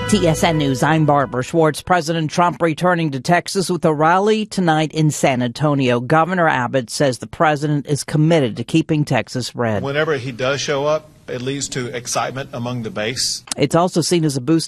TSN News, I'm Barbara Schwartz. President Trump returning to Texas with a rally tonight in San Antonio. Governor Abbott says the president is committed to keeping Texas red. Whenever he does show up, it leads to excitement among the base. It's also seen as a boost